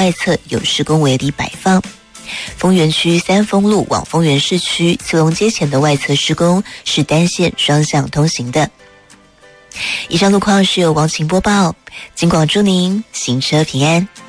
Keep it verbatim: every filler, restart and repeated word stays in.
外侧有施工围篱摆放。丰原区三丰路往丰原市区慈龙街前的外侧施工是单线双向通行的。以上路况是由王晴播报，金广祝您行车平安。